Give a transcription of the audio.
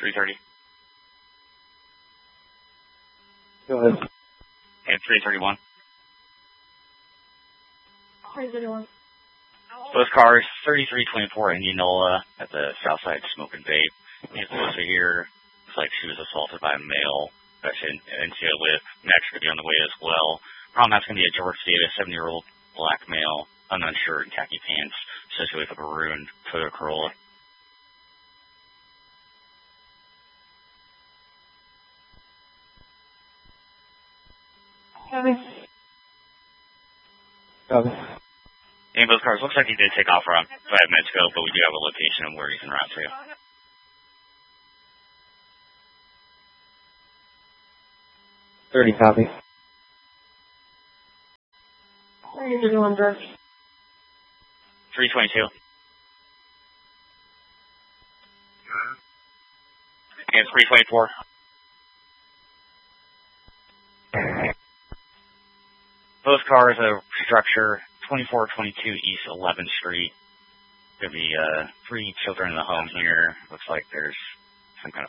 330. Go ahead. And 331. 331. Both cars, 3324 Indianola at the south side smoke and vape. He's closer here. Looks like she was assaulted by a male. That's in with next could be on the way as well. Problem that's going to be a George Davis, 70-year-old black male, unknown shirt and khaki pants, associated with a maroon Toyota Corolla. Copy. Copy. And both cars, looks like he did take off around 5 minutes ago, but we do have a location of where he's en route to. 30, copy. 331, George. 322. And 324. Both cars are structure 2422 East 11th Street. There'll be 3 children in the home here. Looks like there's some kind of